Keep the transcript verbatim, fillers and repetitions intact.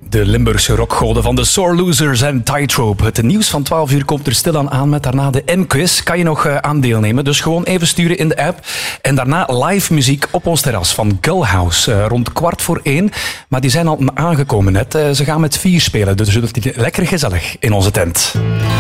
De Limburgse rockgoden van de Sore Losers en Tightrope. Het nieuws van twaalf uur komt er stilaan aan met daarna de M-quiz. Kan je nog uh, aan deelnemen, dus gewoon even sturen in de app. En daarna live muziek op ons terras van Gullhouse, uh, rond kwart voor één. Maar die zijn al aangekomen net. Uh, ze gaan met vier spelen, dus het is lekker gezellig in onze tent.